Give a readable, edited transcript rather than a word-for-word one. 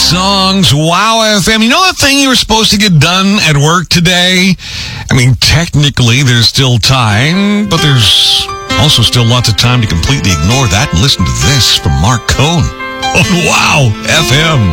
songs. Wow FM. You know the thing you were supposed to get done at work today? I mean, technically there's still time, but there's also still lots of time to completely ignore that and listen to this from Mark Cohn on Wow FM.